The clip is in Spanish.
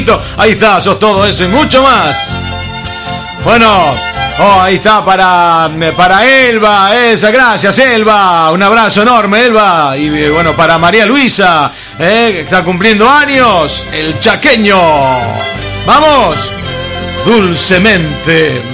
Ahí está, sos todo eso y mucho más. Bueno, ahí está para Elba, gracias Elba, un abrazo enorme Elba. Y bueno, para María Luisa, que está cumpliendo años, el chaqueño. Vamos, dulcemente